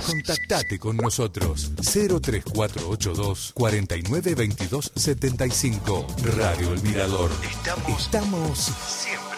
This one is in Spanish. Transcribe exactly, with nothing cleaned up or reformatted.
Contactate con nosotros. cero tres cuatro ocho dos, cuatro nueve dos dos siete cinco. Radio El Mirador. Estamos, Estamos siempre.